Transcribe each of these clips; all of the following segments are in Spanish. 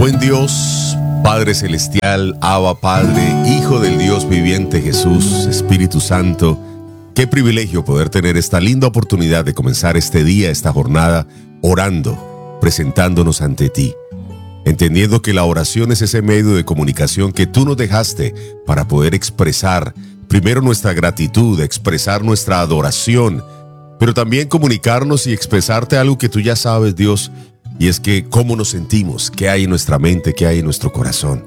Buen Dios, Padre Celestial, Abba Padre, Hijo del Dios viviente Jesús, Espíritu Santo, qué privilegio poder tener esta linda oportunidad de comenzar este día, esta jornada, orando, presentándonos ante ti, entendiendo que la oración es ese medio de comunicación que tú nos dejaste para poder expresar primero nuestra gratitud, expresar nuestra adoración, pero también comunicarnos y expresarte algo que tú ya sabes, Dios, y es que cómo nos sentimos, qué hay en nuestra mente, qué hay en nuestro corazón.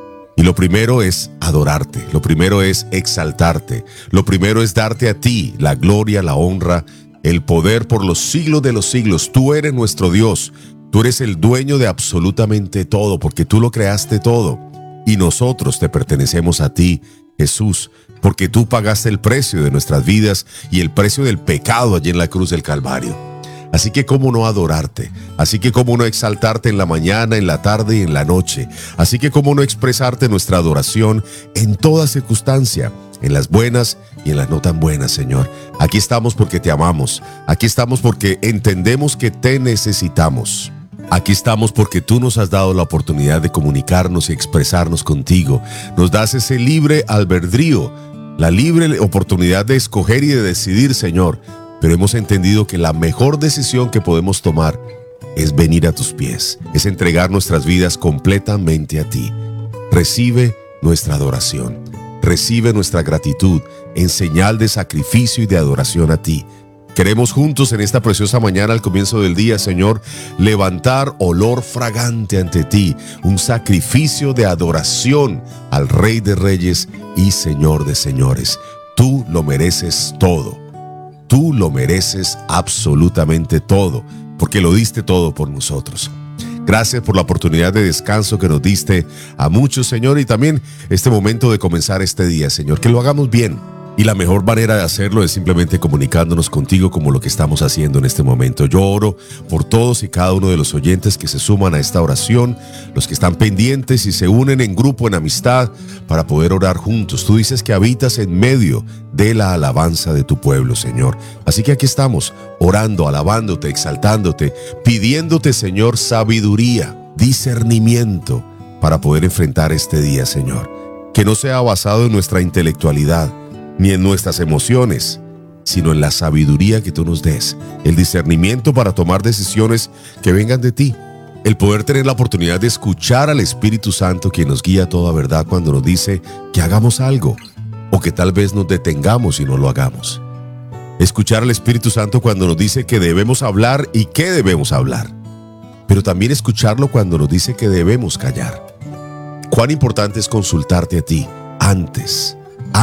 Y lo primero es adorarte, lo primero es exaltarte, lo primero es darte a ti la gloria, la honra, el poder por los siglos de los siglos. Tú eres nuestro Dios, tú eres el dueño de absolutamente todo, porque tú lo creaste todo. Y nosotros te pertenecemos a ti, Jesús, porque tú pagaste el precio de nuestras vidas y el precio del pecado allí en la cruz del Calvario. Así que cómo no adorarte, así que cómo no exaltarte en la mañana, en la tarde y en la noche, así que cómo no expresarte nuestra adoración en toda circunstancia, en las buenas y en las no tan buenas, Señor. Aquí estamos porque te amamos, aquí estamos porque entendemos que te necesitamos. Aquí estamos porque tú nos has dado la oportunidad de comunicarnos y expresarnos contigo. Nos das ese libre albedrío, la libre oportunidad de escoger y de decidir, Señor. Pero hemos entendido que la mejor decisión que podemos tomar es venir a tus pies, es entregar nuestras vidas completamente a ti. Recibe nuestra adoración, recibe nuestra gratitud en señal de sacrificio y de adoración a ti. Queremos juntos en esta preciosa mañana al comienzo del día, Señor, levantar olor fragante ante ti, un sacrificio de adoración al Rey de Reyes y Señor de Señores. Tú lo mereces todo. Tú lo mereces absolutamente todo, porque lo diste todo por nosotros. Gracias por la oportunidad de descanso que nos diste a muchos, Señor, y también este momento de comenzar este día, Señor, que lo hagamos bien. Y la mejor manera de hacerlo es simplemente comunicándonos contigo como lo que estamos haciendo en este momento. Yo oro por todos y cada uno de los oyentes que se suman a esta oración, los que están pendientes y se unen en grupo, en amistad, para poder orar juntos. Tú dices que habitas en medio de la alabanza de tu pueblo, Señor. Así que aquí estamos, orando, alabándote, exaltándote, pidiéndote, Señor, sabiduría, discernimiento para poder enfrentar este día, Señor. Que no sea basado en nuestra intelectualidad, ni en nuestras emociones, sino en la sabiduría que tú nos des, el discernimiento para tomar decisiones que vengan de ti, el poder tener la oportunidad de escuchar al Espíritu Santo, quien nos guía a toda verdad cuando nos dice que hagamos algo, o que tal vez nos detengamos y no lo hagamos. Escuchar al Espíritu Santo cuando nos dice que debemos hablar y qué debemos hablar, pero también escucharlo cuando nos dice que debemos callar. Cuán importante es consultarte a ti antes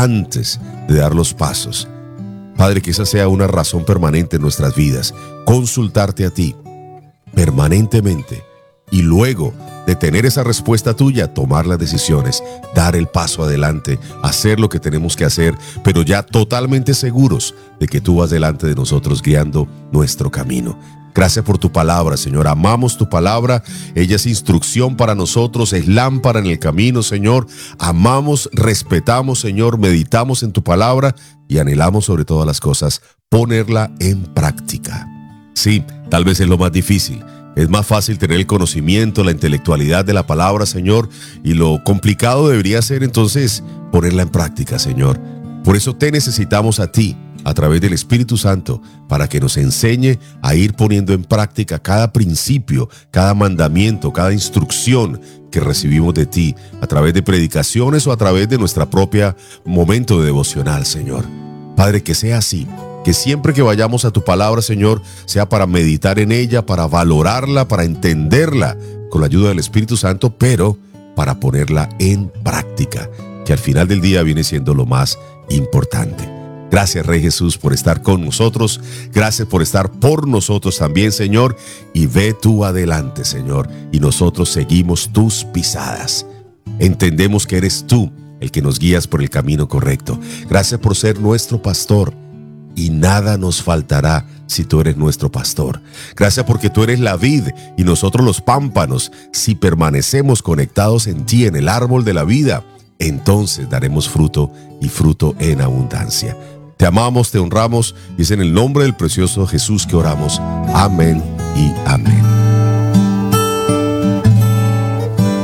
de dar los pasos. Padre, que esa sea una razón permanente en nuestras vidas, consultarte a ti permanentemente y luego de tener esa respuesta tuya, tomar las decisiones, dar el paso adelante, hacer lo que tenemos que hacer, pero ya totalmente seguros de que tú vas delante de nosotros guiando nuestro camino. Gracias por tu palabra, Señor. Amamos tu palabra. Ella es instrucción para nosotros, es lámpara en el camino, Señor. Amamos, respetamos, Señor, meditamos en tu palabra y anhelamos sobre todas las cosas ponerla en práctica. Sí, tal vez es lo más difícil. Es más fácil tener el conocimiento, la intelectualidad de la palabra, Señor, y lo complicado debería ser entonces ponerla en práctica, Señor. Por eso te necesitamos a ti, a través del Espíritu Santo, para que nos enseñe a ir poniendo en práctica cada principio, cada mandamiento, cada instrucción que recibimos de ti, a través de predicaciones o a través de nuestra propia momento de devocional, Señor. Padre, que sea así, que siempre que vayamos a tu palabra, Señor, sea para meditar en ella, para valorarla, para entenderla con la ayuda del Espíritu Santo, pero para ponerla en práctica, que al final del día viene siendo lo más importante. Gracias, Rey Jesús, por estar con nosotros. Gracias por estar por nosotros también, Señor. Y ve tú adelante, Señor. Y nosotros seguimos tus pisadas. Entendemos que eres tú el que nos guías por el camino correcto. Gracias por ser nuestro pastor. Y nada nos faltará si tú eres nuestro pastor. Gracias porque tú eres la vid y nosotros los pámpanos. Si permanecemos conectados en ti, en el árbol de la vida, entonces daremos fruto y fruto en abundancia. Te amamos, te honramos y es en el nombre del precioso Jesús que oramos. Amén y amén.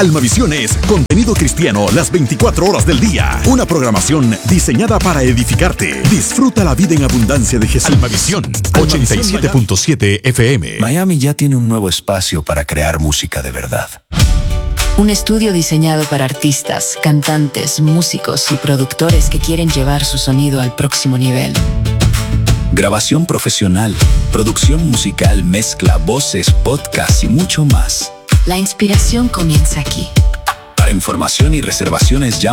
Almavisión es contenido cristiano las 24 horas del día. Una programación diseñada para edificarte. Disfruta la vida en abundancia de Jesús. Almavisión 87.7 FM. Miami ya tiene un nuevo espacio para crear música de verdad. Un estudio diseñado para artistas, cantantes, músicos y productores que quieren llevar su sonido al próximo nivel. Grabación profesional, producción musical, mezcla, voces, podcast y mucho más. La inspiración comienza aquí. Para información y reservaciones llama